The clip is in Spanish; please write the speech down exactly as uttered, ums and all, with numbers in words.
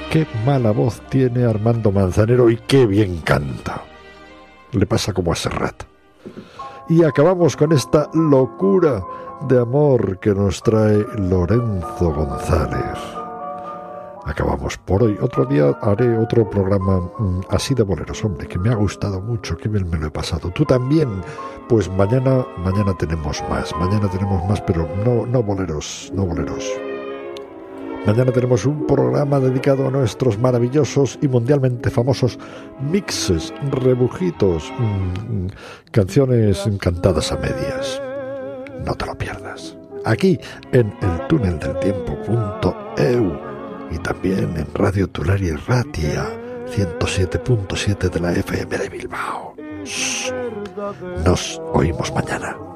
qué mala voz tiene Armando Manzanero y qué bien canta. Le pasa como a Serrat. Y acabamos con esta locura de amor que nos trae Lorenzo González. Acabamos por hoy. Otro día haré otro programa mmm, así de boleros, hombre, que me ha gustado mucho, que bien me lo he pasado. Tú también. Pues mañana, mañana tenemos más. Mañana tenemos más, pero no, no boleros, no boleros. Mañana tenemos un programa dedicado a nuestros maravillosos y mundialmente famosos mixes, rebujitos, mmm, canciones cantadas a medias. No te lo pierdas. Aquí en el túnel del tiempo punto e u. Y también en Radio Tularia Ratia, ciento siete punto siete de la F M de Bilbao. Shh. Nos oímos mañana.